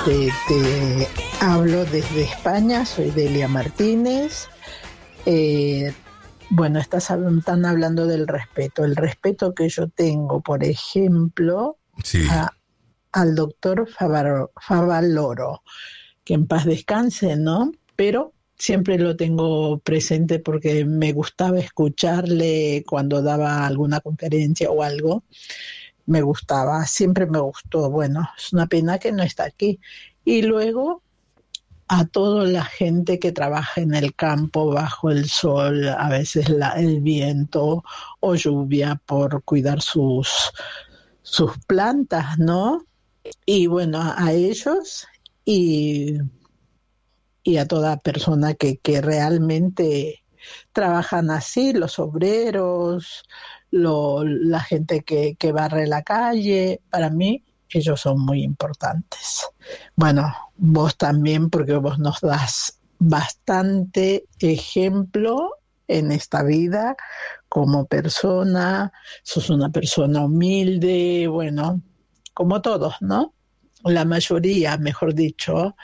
Te hablo desde España, soy Delia Martínez. Bueno, están hablando del respeto. El respeto que yo tengo, por ejemplo, sí, al doctor Favaloro, que en paz descanse, ¿no? Pero siempre lo tengo presente porque me gustaba escucharle cuando daba alguna conferencia o algo. Me gustaba, siempre me gustó. Bueno, es una pena que no está aquí. Y luego a toda la gente que trabaja en el campo bajo el sol, a veces el viento o lluvia, por cuidar sus plantas, ¿no? Y bueno, a ellos y a toda persona que realmente trabajan así, los obreros, la gente que barre la calle. Para mí ellos son muy importantes. Bueno, vos también, porque vos nos das bastante ejemplo en esta vida como persona. Sos una persona humilde, bueno, como todos, ¿no? La mayoría, mejor dicho.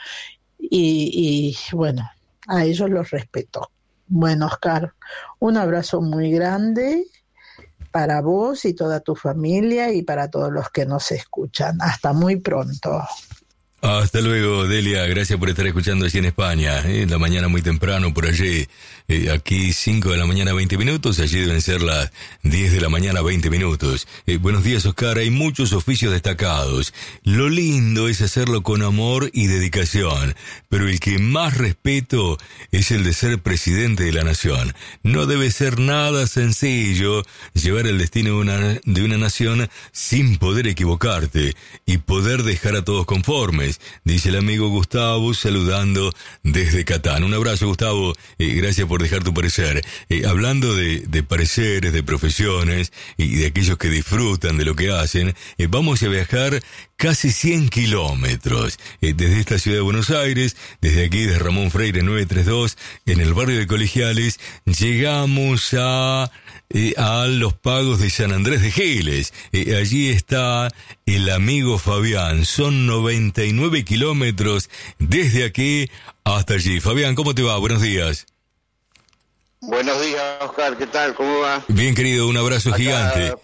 Y bueno, a ellos los respeto. Bueno, Oscar, un abrazo muy grande para vos y toda tu familia y para todos los que nos escuchan. Hasta muy pronto. Hasta luego, Delia. Gracias por estar escuchando allí en España. La mañana muy temprano por allí. Aquí 5 de la mañana 20 minutos. Allí deben ser las 10 de la mañana 20 minutos. Buenos días, Oscar. Hay muchos oficios destacados. Lo lindo es hacerlo con amor y dedicación. Pero el que más respeto es el de ser presidente de la nación. No debe ser nada sencillo llevar el destino de una nación sin poder equivocarte y poder dejar a todos conformes. Dice el amigo Gustavo, saludando desde Catán. Un abrazo, Gustavo. Gracias por dejar tu parecer. Hablando de pareceres, de profesiones y de aquellos que disfrutan de lo que hacen, vamos a viajar casi 100 kilómetros. Desde esta ciudad de Buenos Aires, desde aquí, de Ramón Freire 932, en el barrio de Colegiales, llegamos a los pagos de San Andrés de Giles. Allí está el amigo Fabián. Son 99 kilómetros desde aquí hasta allí. Fabián, ¿cómo te va? Buenos días. Buenos días, Oscar. ¿Qué tal? ¿Cómo va? Bien, querido. Un abrazo acá, gigante.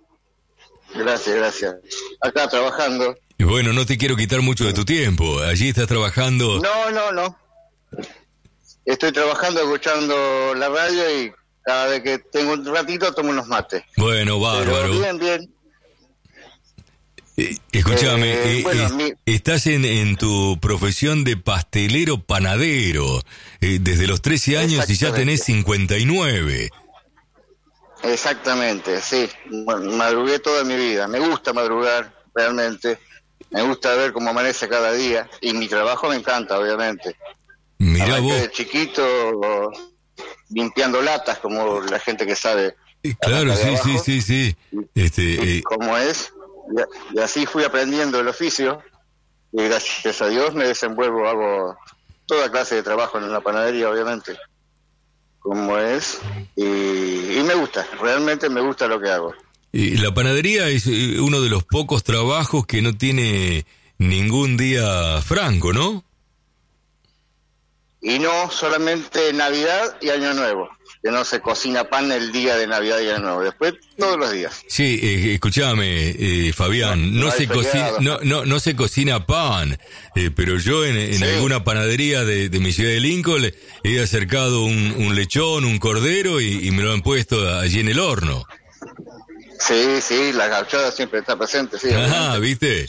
Gracias. Acá trabajando. Y bueno, no te quiero quitar mucho de tu tiempo. Allí estás trabajando. No. Estoy trabajando, escuchando la radio y cada vez que tengo un ratito tomo unos mates. Bueno, bárbaro. Pero bien. Escúchame, estás en tu profesión de pastelero panadero desde los 13 años y ya tenés 59. Exactamente, sí. Madrugué toda mi vida. Me gusta madrugar, realmente. Me gusta ver cómo amanece cada día. Y mi trabajo me encanta, obviamente. Mirá vos. De chiquito, limpiando latas, como la gente que sabe. Claro, sí. ¿Cómo es? Y así fui aprendiendo el oficio. Y gracias a Dios me desenvuelvo, hago toda clase de trabajo en la panadería, obviamente. Como es. Y me gusta, realmente me gusta lo que hago. Y la panadería es uno de los pocos trabajos que no tiene ningún día franco, ¿no? Y no, solamente Navidad y Año Nuevo, que no se cocina pan el día de Navidad y Año Nuevo, después todos los días. Sí, escúchame, Fabián, no se cocina pan, pero yo en alguna panadería de mi ciudad de Lincoln he acercado un lechón, un cordero y me lo han puesto allí en el horno. Sí, la gauchada siempre está presente, sí. Ajá, ¿viste?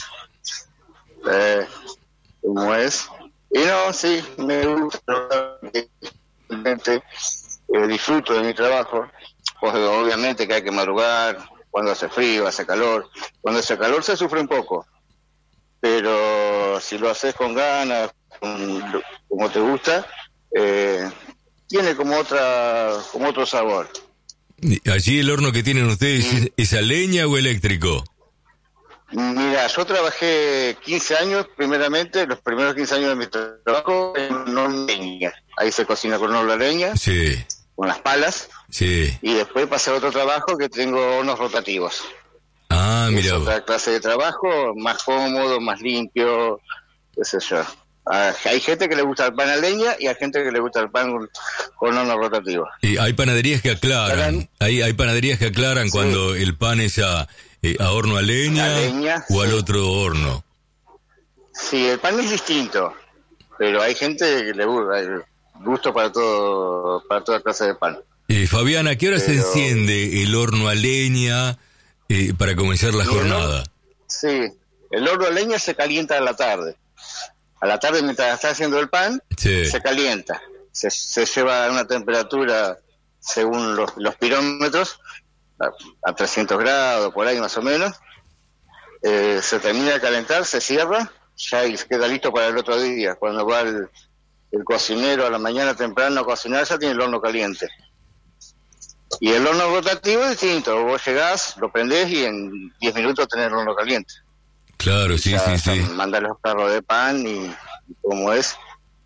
¿Cómo es? Y no, sí, me gusta, realmente disfruto de mi trabajo, pues obviamente que hay que madrugar, cuando hace frío, hace calor. Cuando hace calor se sufre un poco, pero si lo haces con ganas, como te gusta, tiene como otro sabor. ¿Allí el horno que tienen ustedes es a leña o eléctrico? Mira, yo trabajé 15 años, primeramente, los primeros 15 años de mi trabajo en horno leña. Ahí se cocina con horno a leña, sí, con las palas, sí. Y después pasé a otro trabajo que tengo hornos rotativos. Ah, mira. Es otra clase de trabajo, más cómodo, más limpio, qué sé yo. Hay gente que le gusta el pan a leña y hay gente que le gusta el pan con horno rotativo. Y hay panaderías que aclaran, hay panaderías que aclaran cuando el pan es a horno a leña o al otro horno. Sí, el pan es distinto, pero hay gente que le gusta, hay gusto para toda clase de pan. Fabián, ¿a qué hora se enciende el horno a leña para comenzar la jornada? Sí, el horno a leña se calienta a la tarde. A la tarde, mientras está haciendo el pan, se calienta. Se lleva a una temperatura, según los pirómetros, a 300 grados, por ahí más o menos. Se termina de calentar, se cierra, ya queda listo para el otro día. Cuando va el cocinero a la mañana temprano a cocinar, ya tiene el horno caliente. Y el horno rotativo es distinto. Vos llegás, lo prendés y en 10 minutos tenés el horno caliente. Claro, sí. Mandar los carros de pan y como es.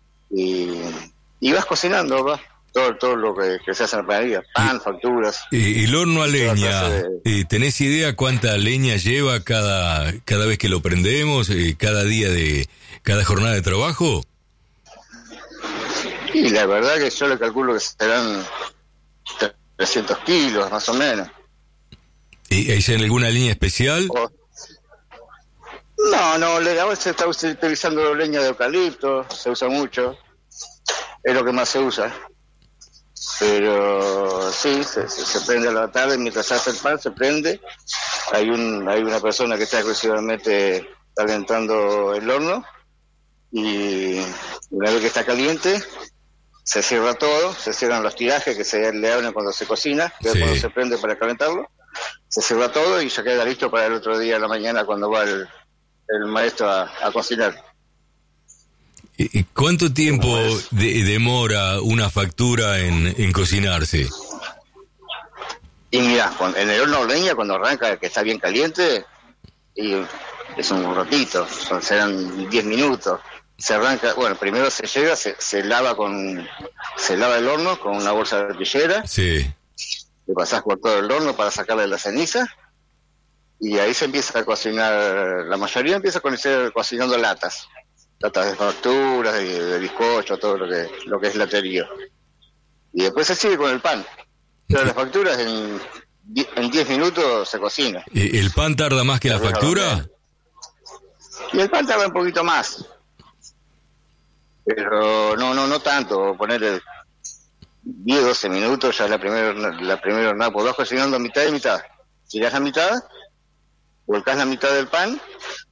Y vas cocinando, va. Todo lo que se hace en la panadería. Pan, facturas. El horno a leña, ¿tenés idea cuánta leña lleva cada vez que lo prendemos? ¿Cada día cada jornada de trabajo? Y la verdad que yo le calculo que serán 300 kilos, más o menos. ¿Y hay alguna línea especial? No, ahora se está utilizando leña de eucalipto, se usa mucho, es lo que más se usa. Pero sí, se prende a la tarde, mientras se hace el pan, se prende. Hay una persona que está exclusivamente calentando el horno, y una vez que está caliente, se cierra todo, se cierran los tirajes que se le abren cuando se cocina, cuando se prende para calentarlo, se cierra todo y ya queda listo para el otro día a la mañana cuando va el maestro a cocinar. ¿Y cuánto tiempo demora una factura en cocinarse? Y mira, en el horno a leña, cuando arranca, que está bien caliente, y es un ratito, serán 10 minutos. Se arranca, bueno, primero se llega, se lava el horno con una bolsa de arpillera. Sí. Le pasás por todo el horno para sacarle la ceniza. Y ahí se empieza a cocinar, la mayoría empieza cocinando latas de facturas, de bizcocho, todo lo que es laterío. Y después se sigue con el pan. Pero las facturas en 10 minutos se cocina. ¿El pan tarda más que la factura? Y el pan tarda un poquito más. Pero no tanto, ponerle 10, 12 minutos, ya la primera hornada, pues vas cocinando mitad y mitad. Tirás la mitad, volcás la mitad del pan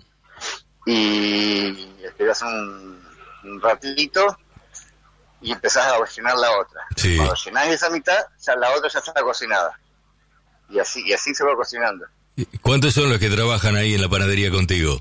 y esperás un ratito y empezás a cocinar la otra. Sí. Cuando llenás esa mitad, ya la otra ya está cocinada. Y así se va cocinando. ¿Cuántos son los que trabajan ahí en la panadería contigo?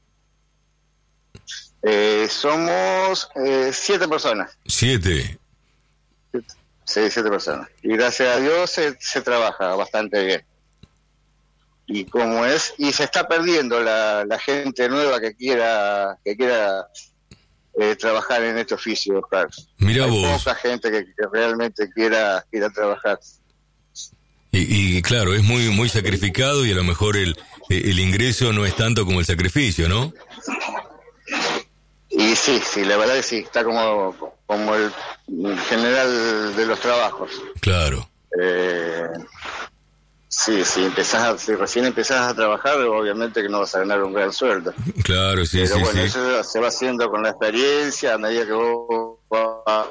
Somos 7 personas. 7. Sí, 7 personas. Y gracias a Dios se trabaja bastante bien. Y como es, y se está perdiendo la gente nueva que quiera trabajar en este oficio, Oscar. Mira Hay vos. poca gente que realmente quiera trabajar. Y claro, es muy muy sacrificado y a lo mejor el ingreso no es tanto como el sacrificio, ¿no? Y sí, la verdad que sí, está como el general de los trabajos. Claro. Sí, si recién empezás a trabajar, obviamente que no vas a ganar un gran sueldo. Claro, sí, pero sí, bueno, sí. eso se va haciendo con la experiencia, a medida que vos vas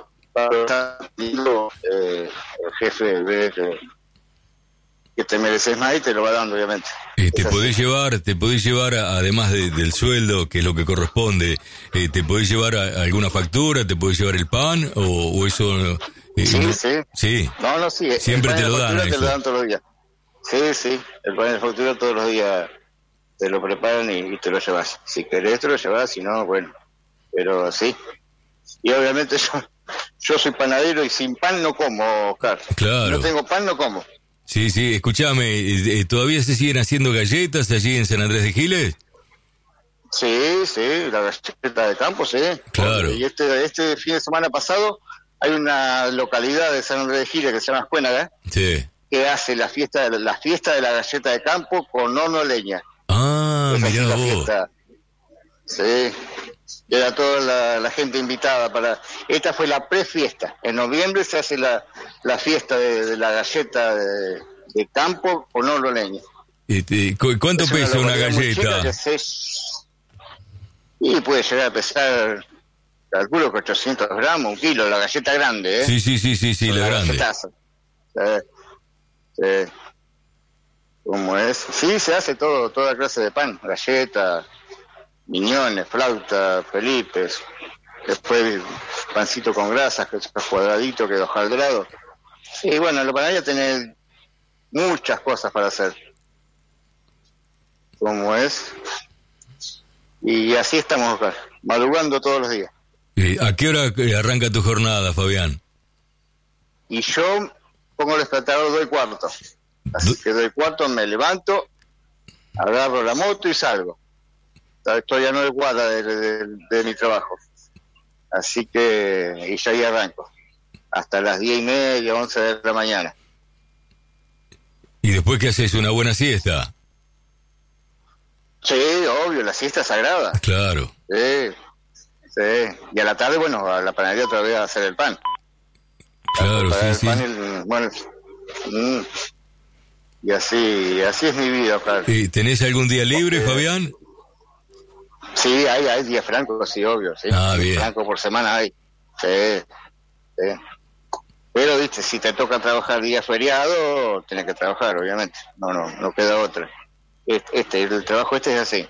el jefe ve que te mereces más y te lo va dando, obviamente. Te podés llevar además del sueldo, que es lo que corresponde, te podés llevar alguna factura, te podés llevar el pan o eso. Sí. No, sí. Siempre te lo dan. Te lo dan todos los días. Sí. El pan de factura todos los días te lo preparan y te lo llevas. Si querés te lo llevas, si no, bueno. Pero sí. Y obviamente yo soy panadero y sin pan no como, Oscar. Claro. No tengo pan, no como. Sí, escúchame, ¿todavía se siguen haciendo galletas allí en San Andrés de Giles? Sí, la galleta de campo, sí. Claro. Y este fin de semana pasado hay una localidad de San Andrés de Giles que se llama Escuénaga, que hace la fiesta de la galleta de campo con horno a leña. Ah, mirá vos. Sí. Era toda la gente invitada para... Esta fue la prefiesta. En noviembre se hace la fiesta de la galleta de campo con oro leña. ¿Cuánto pesa una galleta? Y puede llegar a pesar, calculo que 800 gramos, 1 kilo, la galleta grande, ¿eh? Sí, la grande. ¿Cómo es? Sí, se hace toda clase de pan, galleta, miñones, flauta, felipes, después pancito con grasas, que es cuadradito, que es hojaldrado. Sí, bueno, en la panadería tenés muchas cosas para hacer. ¿Cómo es? Y así estamos acá, madrugando todos los días. ¿A qué hora arranca tu jornada, Fabián? Y yo pongo el despertador 2:15. Así que 2:15 me levanto, agarro la moto y salgo. Estoy a 9 cuadras de mi trabajo. Así que, y ya ahí arranco. Hasta las 10:30, 11 de la mañana. ¿Y después qué haces? ¿Una buena siesta? Sí, obvio, la siesta es sagrada. Claro. Sí. Y a la tarde, bueno, a la panadería otra vez a hacer el pan. Claro, sí. Bueno, y así es mi vida, claro. ¿Tenés algún día libre, Fabián? Sí, hay días francos, sí, obvio. Sí. Bien. Francos por semana hay. Sí. Pero, viste, si te toca trabajar día feriado, tenés que trabajar, obviamente. No queda otra. El trabajo es así.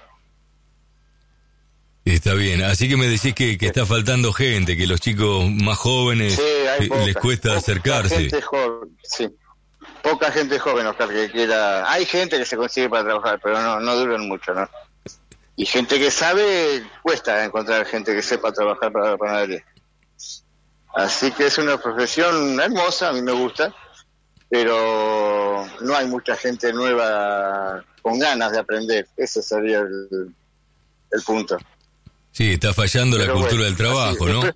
Está bien, así que me decís que está faltando gente, que los chicos más jóvenes les cuesta acercarse. Gente joven, sí. Poca gente joven, Oscar, que quiera... Hay gente que se consigue para trabajar, pero no duran mucho, ¿no? Y gente que sabe, cuesta encontrar gente que sepa trabajar para la panadería. Así que es una profesión hermosa, a mí me gusta, pero no hay mucha gente nueva con ganas de aprender. Ese sería el punto. Sí, está fallando la cultura del trabajo, ¿no?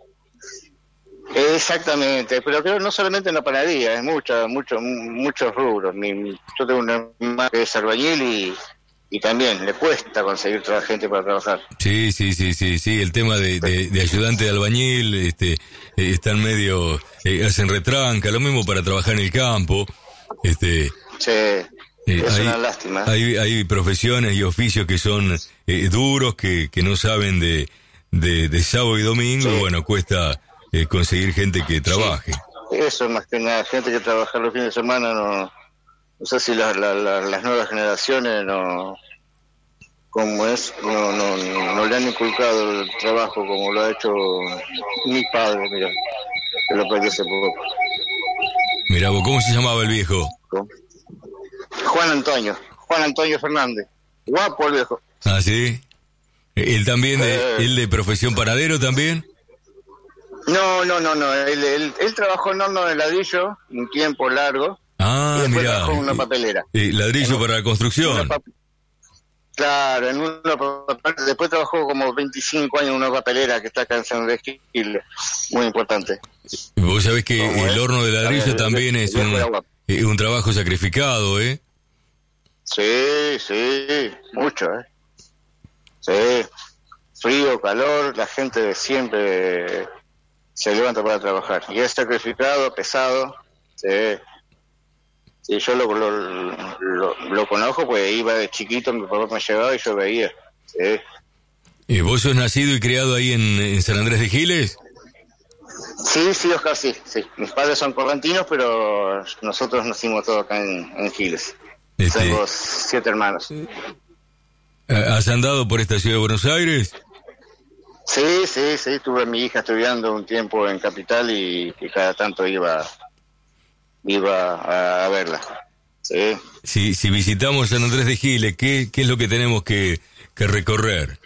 Exactamente, pero creo no solamente en la panadería, es muchos rubros. Yo tengo una hermana que es albañil y también le cuesta conseguir gente para trabajar. Sí, el tema de ayudante de albañil, están medio, hacen retranca, lo mismo para trabajar en el campo, Sí. Es una lástima. Hay profesiones y oficios que son duros, que no saben de sábado y domingo, y bueno, cuesta conseguir gente que trabaje. Sí. Eso más que nada, gente que trabaja los fines de semana, no sé si las nuevas generaciones no le han inculcado el trabajo como lo ha hecho mi padre, mira, que lo perdí hace poco. Mirá vos, ¿cómo se llamaba el viejo? Juan Antonio Fernández, guapo el viejo. Ah, ¿sí? ¿Él también, él de profesión panadero también? No, él trabajó en horno de ladrillo un tiempo largo. Ah, y después mirá. trabajó en una papelera. Ladrillo para la construcción. Claro, después trabajó como 25 años en una papelera que está acá en San Andrés Giles, muy importante. Vos sabés que el horno de ladrillo también es un trabajo sacrificado, ¿eh? Sí, mucho, ¿eh? Sí, frío, calor, la gente siempre se levanta para trabajar. Y es sacrificado, pesado, sí. Sí, yo lo conozco, pues iba de chiquito, mi papá me llevaba y yo veía, sí. ¿Y vos sos nacido y criado ahí en San Andrés de Giles? Sí, Oscar, sí. Mis padres son correntinos, pero nosotros nacimos todos acá en Giles. Tengo 7 hermanos. ¿Has andado por esta ciudad de Buenos Aires? Sí. Tuve a mi hija estudiando un tiempo en Capital y cada tanto iba a verla. Sí. Si visitamos San Andrés de Giles, ¿qué es lo que tenemos que recorrer?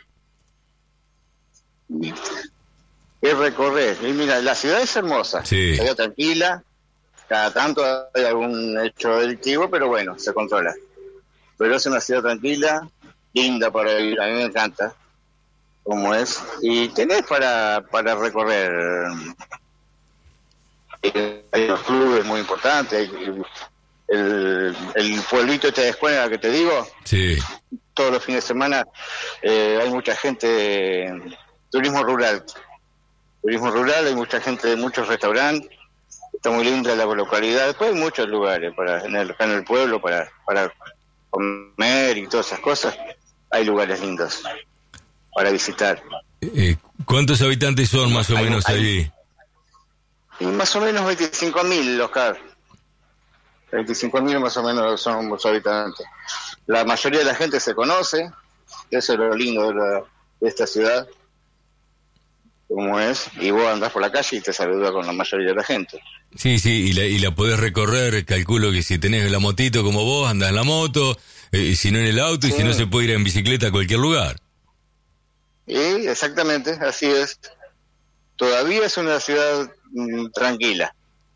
¿Qué recorrer? Y mira, la ciudad es hermosa, sí. Ciudad tranquila, cada tanto hay algún hecho delictivo, pero bueno, se controla. Pero es una ciudad tranquila, linda para vivir, a mí me encanta como es, y tenés para recorrer. Hay unos clubes muy importantes, el pueblito de Escuela que te digo, sí. Todos los fines de semana hay mucha gente turismo rural. Turismo rural, hay mucha gente, muchos restaurantes, está muy linda la localidad. Después hay muchos lugares acá en el pueblo para comer y todas esas cosas. Hay lugares lindos para visitar. ¿Cuántos habitantes son más o menos allí? Y más o menos 25.000, Oscar. 25.000 más o menos son los habitantes. La mayoría de la gente se conoce, eso es lo lindo de esta ciudad, como es, y vos andás por la calle y te saludas con la mayoría de la gente. Sí, y la podés recorrer, calculo que si tenés la motito como vos, andás en la moto, si no en el auto, sí. Y si no se puede ir en bicicleta a cualquier lugar. Exactamente, así es. Todavía es una ciudad tranquila.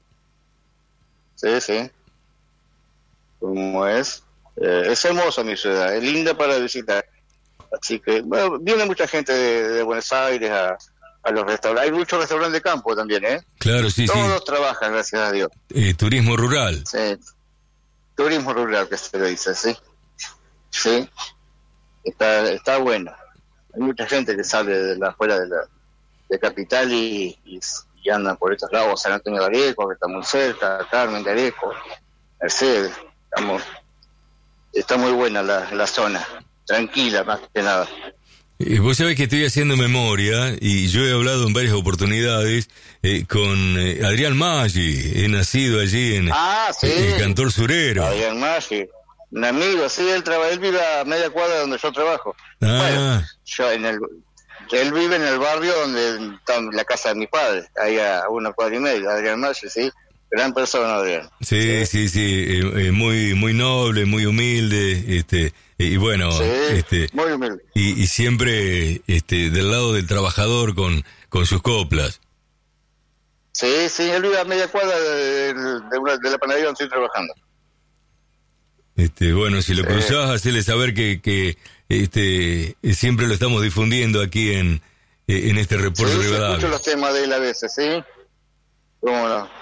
Sí. Como es. Es hermosa mi ciudad, es linda para visitar. Así que, bueno, viene mucha gente de Buenos Aires a los restaurantes. Hay muchos restaurantes de campo también, ¿eh? Claro, sí, Todos trabajan, gracias a Dios. Turismo rural. Sí. Turismo rural, que se le dice, sí. Sí. Está bueno. Hay mucha gente que sale de afuera de Capital y andan por estos lados. San Antonio de Areco, que está muy cerca, Carmen de Areco, Mercedes. Está muy buena la zona. Tranquila, más que nada. Vos sabés que estoy haciendo memoria y yo he hablado en varias oportunidades con Adrián Maggi, he nacido allí en Cantor Surero. Adrián Maggi, un amigo, sí, él vive a media cuadra donde yo trabajo. Bueno, él vive en el barrio donde está la casa de mi padre, ahí a 1 cuadra y media, Adrián Maggi, sí. Gran persona, Adrián. Sí, muy muy noble, muy humilde, y bueno, muy humilde. Y siempre del lado del trabajador con sus coplas. Sí, él vive a media cuadra de la panadería donde estoy trabajando. Bueno, si lo cruzás, hacele saber que siempre lo estamos difundiendo aquí en este reporte de Rivadavia. Escucho los temas de él a veces, ¿sí? ¿Cómo no?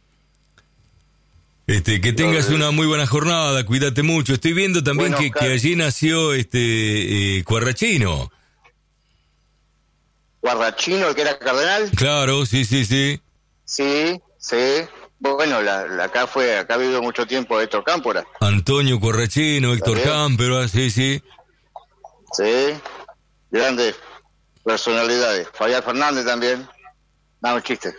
Que tengas una muy buena jornada, cuídate mucho. Estoy viendo también que allí nació Cuarrachino. ¿Cuarrachino, el que era cardenal? Claro, sí. Sí. Bueno, acá vivió mucho tiempo Héctor Cámpora. Antonio Cuarrachino, Héctor Cámpora, sí. Sí, grandes personalidades. Fabián Fernández también. No, un chiste.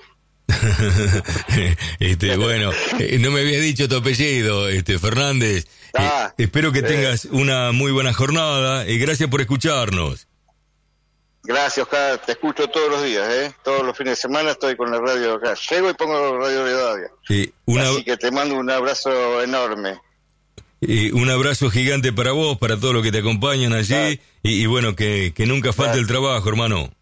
Bueno, no me habías dicho tu apellido, Fernández. Espero que tengas una muy buena jornada y gracias por escucharnos. Gracias, Oscar, te escucho todos los días, todos los fines de semana estoy con la radio acá. Llego y pongo Radio Rivadavia. Así que te mando un abrazo enorme. Un abrazo gigante para vos, para todos los que te acompañan allí, y bueno, que nunca falte el trabajo, hermano.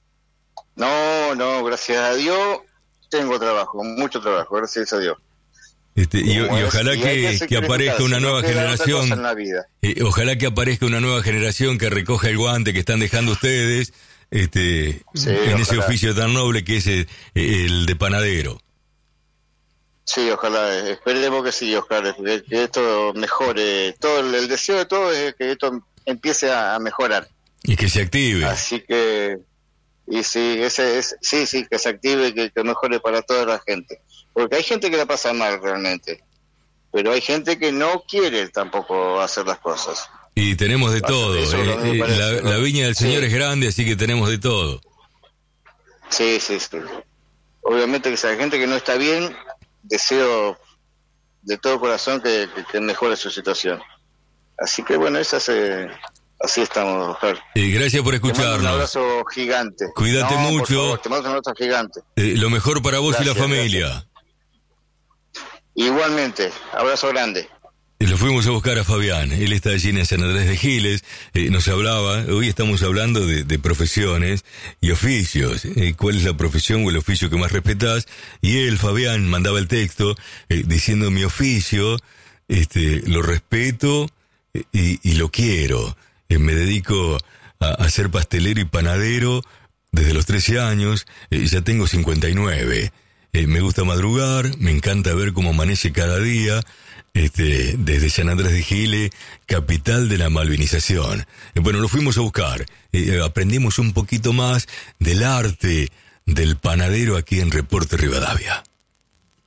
No, gracias a Dios tengo trabajo, mucho trabajo, gracias a Dios. Y ojalá que aparezca una nueva generación. Ojalá que aparezca una nueva generación que recoja el guante que están dejando ustedes en ese oficio tan noble que es el de panadero. Sí, ojalá, esperemos que sí, Oscar, que esto mejore. Todo el deseo de todos es que esto empiece a mejorar. Y que se active. Así que, que se active y que mejore para toda la gente. Porque hay gente que la pasa mal realmente, pero hay gente que no quiere tampoco hacer las cosas. Y tenemos de todo. La viña del Señor es grande, así que tenemos de todo. Sí. Obviamente que si hay gente que no está bien, deseo de todo corazón que mejore su situación. Así que bueno, así estamos, Oscar. Gracias por escucharnos. Te mando un abrazo gigante. Cuídate mucho. Por favor, te mando un abrazo gigante. Lo mejor para vos y la familia. Gracias. Igualmente, abrazo grande. Lo fuimos a buscar a Fabián, él está allí en San Andrés de Giles, nos hablaba, hoy estamos hablando de profesiones y oficios, cuál es la profesión o el oficio que más respetás, y él, Fabián, mandaba el texto diciendo mi oficio, lo respeto y lo quiero, me dedico a ser pastelero y panadero desde los 13 años, ya tengo 59, me gusta madrugar, me encanta ver cómo amanece cada día, desde San Andrés de Giles, capital de la malvinización. Bueno, lo fuimos a buscar, aprendimos un poquito más del arte del panadero aquí en Reporte Rivadavia.